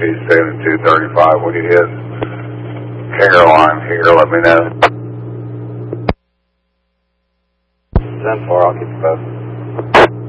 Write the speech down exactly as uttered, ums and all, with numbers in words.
he's seventy-two thirty-five when he hits Caroline here, let me know. ten four, I'll keep you posted.